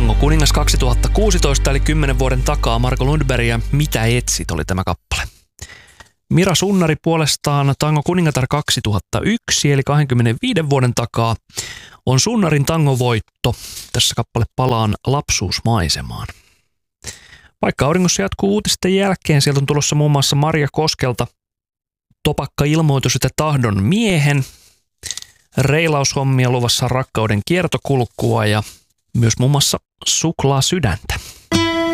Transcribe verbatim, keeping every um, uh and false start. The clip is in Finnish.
Tango kuningas kaksituhattakuusitoista eli kymmenen vuoden takaa Marko Lundberg ja Mitä etsit oli tämä kappale. Mira Sunnari puolestaan Tango kuningatar kaksituhattayksi eli kaksikymmentäviisi vuoden takaa on Sunnarin tangovoitto. Tässä kappale Palaan lapsuusmaisemaan. Vaikka auringossa jatkuu uutisten jälkeen, sieltä on tulossa muun muassa Maria Koskelta topakka-ilmoitus, että tahdon miehen. Reilaushommia luvassa rakkauden kiertokulkua ja myös muun muassa suklaa sydäntä.